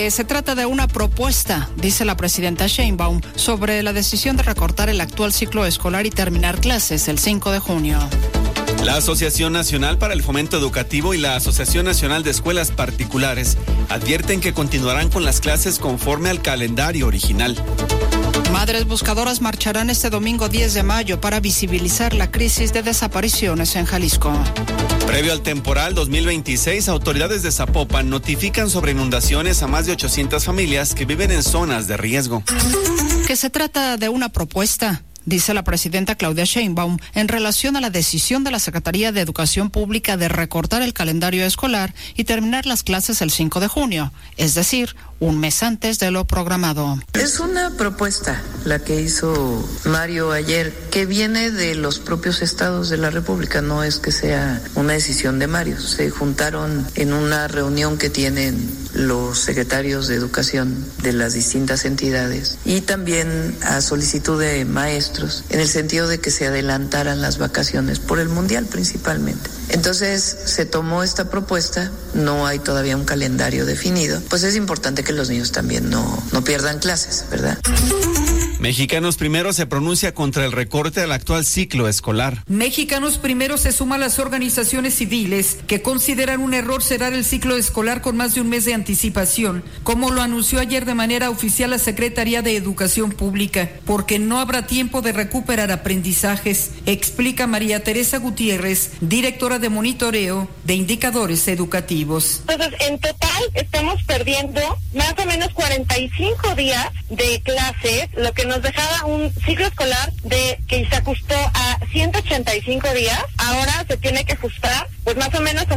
Se trata de una propuesta, dice la presidenta Sheinbaum, sobre la decisión de recortar el actual ciclo escolar y terminar clases el 5 de junio. La Asociación Nacional para el Fomento Educativo y la Asociación Nacional de Escuelas Particulares advierten que continuarán con las clases conforme al calendario original. Madres buscadoras marcharán este domingo 10 de mayo para visibilizar la crisis de desapariciones en Jalisco. Previo al temporal 2026, autoridades de Zapopan notifican sobre inundaciones a más de 800 familias que viven en zonas de riesgo. Que se trata de una propuesta, dice la presidenta Claudia Sheinbaum, en relación a la decisión de la Secretaría de Educación Pública de recortar el calendario escolar y terminar las clases el 5 de junio, es decir, un mes antes de lo programado. Es una propuesta la que hizo Mario ayer, que viene de los propios estados de la República, no es que sea una decisión de Mario. Se juntaron en una reunión que tienen los secretarios de educación de las distintas entidades y también a solicitud de maestros, en el sentido de que se adelantaran las vacaciones por el Mundial principalmente. Entonces se tomó esta propuesta, no hay todavía un calendario definido, pues es importante que los niños también no pierdan clases, ¿verdad? Mexicanos Primero se pronuncia contra el recorte al actual ciclo escolar. Mexicanos Primero se suma a las organizaciones civiles que consideran un error cerrar el ciclo escolar con más de un mes de anticipación, como lo anunció ayer de manera oficial la Secretaría de Educación Pública, porque no habrá tiempo de recuperar aprendizajes, explica María Teresa Gutiérrez, directora de monitoreo de indicadores educativos. Entonces, en total estamos perdiendo más o menos 45 días de clases, lo que nos dejaba un ciclo escolar que se ajustó a 185 días, ahora se tiene que ajustar pues más o menos a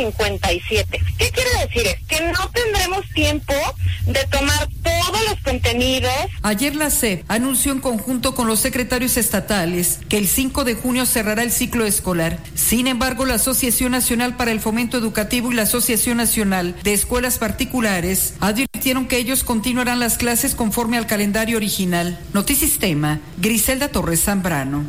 157. ¿Qué quiere decir? Que no tendremos tiempo de tomar todos los contenidos. Ayer la SEP anunció en conjunto con los secretarios estatales que el 5 de junio cerrará el ciclo escolar. Sin embargo, la Asociación Nacional para el Fomento Educativo y la Asociación Nacional de Escuelas Particulares advirtieron que ellos continuarán las clases conforme al calendario original. Notisistema, Griselda Torres Zambrano.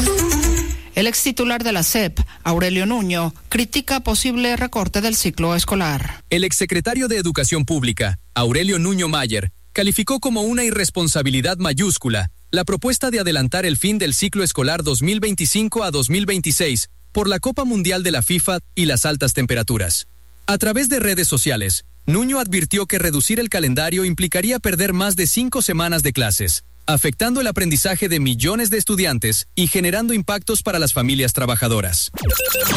El ex titular de la SEP, Aurelio Nuño, critica posible recorte del ciclo escolar. El exsecretario de Educación Pública, Aurelio Nuño Mayer, calificó como una irresponsabilidad mayúscula la propuesta de adelantar el fin del ciclo escolar 2025 a 2026 por la Copa Mundial de la FIFA y las altas temperaturas. A través de redes sociales, Nuño advirtió que reducir el calendario implicaría perder más de 5 semanas de clases, afectando el aprendizaje de millones de estudiantes y generando impactos para las familias trabajadoras.